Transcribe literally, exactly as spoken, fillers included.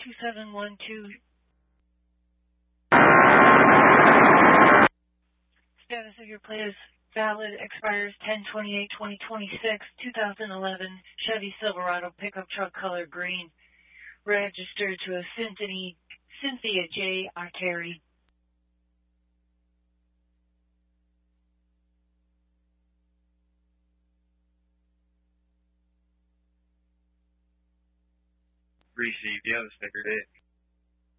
two seven one two. Status of your plate is valid, expires ten twenty-eight twenty twenty-six, two thousand eleven Chevy Silverado pickup truck color green, registered to a Cynthia, Cynthia J. Arteri. Received. You have a sticker date.